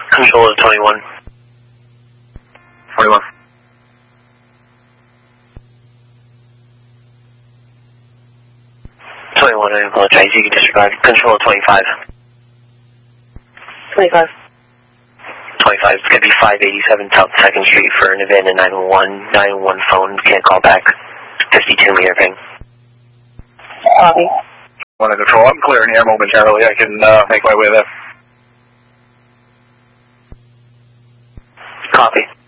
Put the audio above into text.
Control is 21. 21. I apologize. You can disregard. Control 25. 25. 25. It's going to be 587 South 2nd Street for an event at 911. 911 phone. Can't call back. 52 meter ping. Copy. 1 control. I'm clearing here momentarily. I can make my way there. Copy.